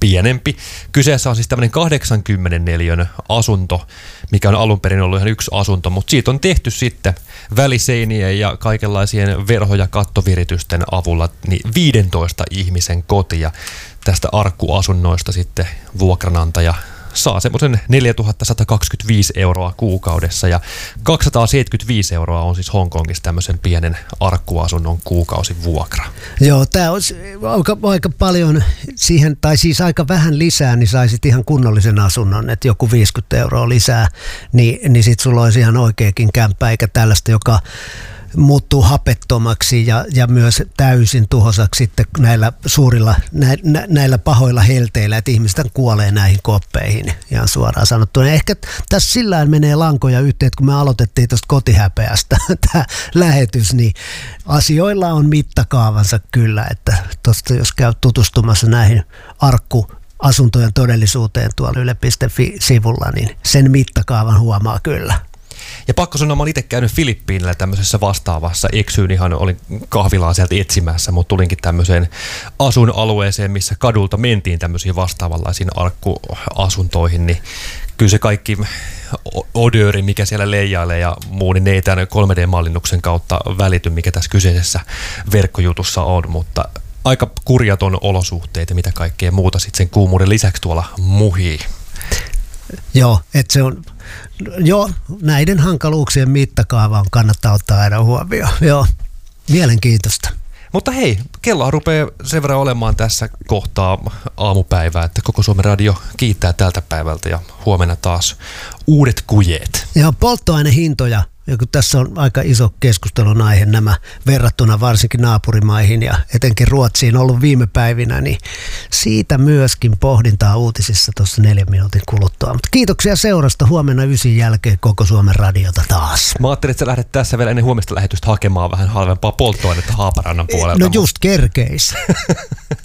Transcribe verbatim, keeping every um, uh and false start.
pienempi. Kyseessä on siis tämmöinen kahdeksankymmenen neliön asunto, mikä on alun perin ollut ihan yksi asunto, mutta siitä on tehty sitten väliseinien ja kaikenlaisien verho- ja kattoviritysten avulla niin viidentoista ihmisen koti, ja tästä arkkuasunnoista sitten vuokranantaja saa semmoisen neljätuhatta sata kaksikymmentäviisi euroa kuukaudessa, ja kaksisataaseitsemänkymmentäviisi euroa on siis Hongkongissa tämmöisen pienen arkkuasunnon kuukausivuokra. Joo, tämä on aika, aika paljon siihen, tai siis aika vähän lisää, niin saisit ihan kunnollisen asunnon, että joku viisikymmentä euroa lisää, niin, niin sit sulla olisi ihan oikeakin kämppä, eikä tällaista, joka muuttuu hapettomaksi ja, ja myös täysin tuhosaksi sitten näillä suurilla, nä, nä, näillä pahoilla helteillä, että ihmiset kuolee näihin koppeihin, ihan suoraan sanottuna. Ehkä tässä sillä menee lankoja yhteen, että kun me aloitettiin tuosta kotihäpeästä tämä lähetys, niin asioilla on mittakaavansa kyllä, että tuosta jos käy tutustumassa näihin arkku asuntojen todellisuuteen tuolla yle piste fi-sivulla, niin sen mittakaavan huomaa kyllä. Ja pakko sanoa, mä olen itse käynyt Filippiinillä tämmöisessä vastaavassa. Eksyin ihan, olin kahvilaa sieltä etsimässä, mutta tulinkin tämmöiseen asuinalueeseen, missä kadulta mentiin tämmöisiin vastaavanlaisiin arkkuasuntoihin, niin kyllä se kaikki odööri, mikä siellä leijailee ja muu, niin ne ei tämän kolme D-mallinnuksen kautta välity, mikä tässä kyseisessä verkkojutussa on, mutta aika kurjaton olosuhteet ja mitä kaikkea muuta sitten sen kuumuuden lisäksi tuolla muhii. Joo, että se on, joo, näiden hankaluuksien mittakaava on kannattaa ottaa aina huomioon. Joo, mielenkiintoista. Mutta hei, kello rupeaa sen verran olemaan tässä kohtaa aamupäivää, että Koko Suomen Radio kiittää tältä päivältä ja huomenna taas uudet kujeet. Ja polttoainehintoja, ja kun tässä on aika iso keskustelun aihe nämä verrattuna varsinkin naapurimaihin ja etenkin Ruotsiin ollut viime päivinä, niin siitä myöskin pohdintaa uutisissa tuossa neljän minuutin kuluttua. Mutta kiitoksia seurasta, huomenna ysin jälkeen Koko Suomen Radiota taas. Mä ajattelin, että sä lähdet tässä vielä ennen huomista lähetystä hakemaan vähän halvempaa polttoainetta Haaparannan puolelta. No just kerkeis.